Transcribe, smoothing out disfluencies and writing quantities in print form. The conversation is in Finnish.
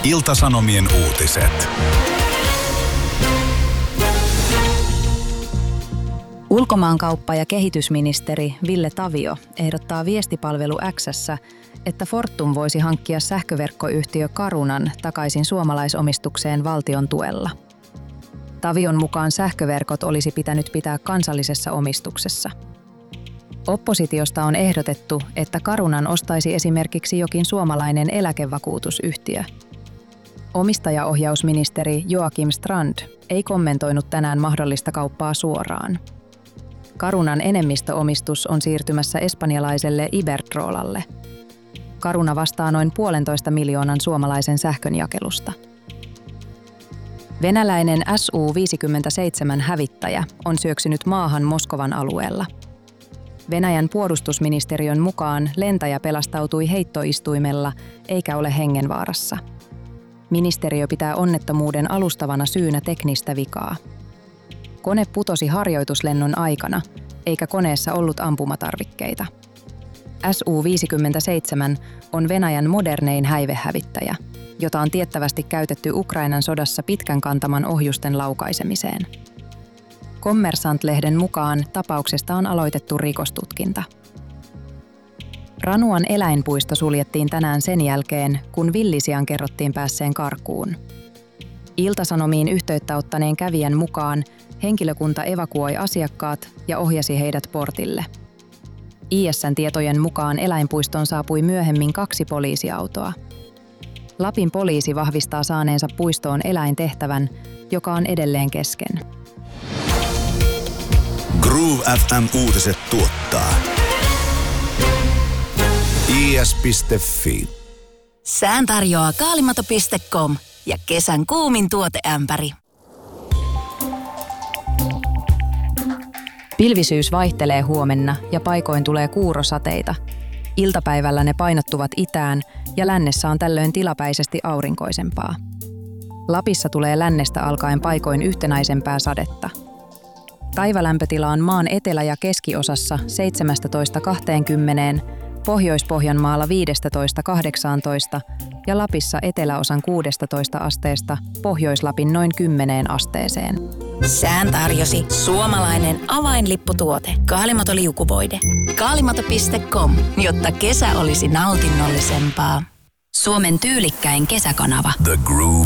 Ilta-Sanomien uutiset. Ulkomaankauppa- ja kehitysministeri Ville Tavio ehdottaa viestipalvelu X:ssä, että Fortum voisi hankkia sähköverkkoyhtiö Carunan takaisin suomalaisomistukseen valtion tuella. Tavion mukaan sähköverkot olisi pitänyt pitää kansallisessa omistuksessa. Oppositiosta on ehdotettu, että Carunan ostaisi esimerkiksi jokin suomalainen eläkevakuutusyhtiö. Omistajaohjausministeri Joakim Strand ei kommentoinut tänään mahdollista kauppaa suoraan. Carunan enemmistöomistus on siirtymässä espanjalaiselle Iberdrolalle. Caruna vastaa noin 1,5 miljoonan suomalaisen sähkönjakelusta. Venäläinen Su-57-hävittäjä on syöksynyt maahan Moskovan alueella. Venäjän puolustusministeriön mukaan lentäjä pelastautui heittoistuimella eikä ole hengenvaarassa. Ministeriö pitää onnettomuuden alustavana syynä teknistä vikaa. Kone putosi harjoituslennon aikana, eikä koneessa ollut ampumatarvikkeita. Su-57 on Venäjän modernein häivehävittäjä, jota on tiettävästi käytetty Ukrainan sodassa pitkän kantaman ohjusten laukaisemiseen. Kommersant-lehden mukaan tapauksesta on aloitettu rikostutkinta. Ranuan eläinpuisto suljettiin tänään sen jälkeen, kun villisian kerrottiin päässeen karkuun. Ilta-Sanomiin yhteyttä ottaneen kävijän mukaan henkilökunta evakuoi asiakkaat ja ohjasi heidät portille. ISN tietojen mukaan eläinpuistoon saapui myöhemmin 2 poliisiautoa. Lapin poliisi vahvistaa saaneensa puistoon eläintehtävän, joka on edelleen kesken. Groove FM-uutiset tuottaa is.fi. Sään tarjoaa kaalimato.com ja kesän kuumin tuoteämpäri. Pilvisyys vaihtelee huomenna ja paikoin tulee kuurosateita. Iltapäivällä ne painottuvat itään ja lännessä on tällöin tilapäisesti aurinkoisempaa. Lapissa tulee lännestä alkaen paikoin yhtenäisempää sadetta. Taivalämpötila on maan etelä- ja keskiosassa 17-20, Pohjois-Pohjanmaalla 15-18 ja Lapissa eteläosan 16 asteesta Pohjois-Lapin noin 10 asteeseen. Sään tarjosi suomalainen avainlipputuote Kaalimato-liukuvoide. Kaalimato.com, jotta kesä olisi nautinnollisempaa. Suomen tyylikkäin kesäkanava. The Groove